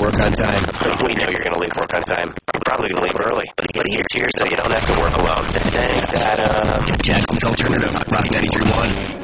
work on time. We know you're going to leave work on time. You're probably going to leave early. But he's here so you don't have to work alone. Thanks, Adam. Jackson's Alternative, Rock 93.1.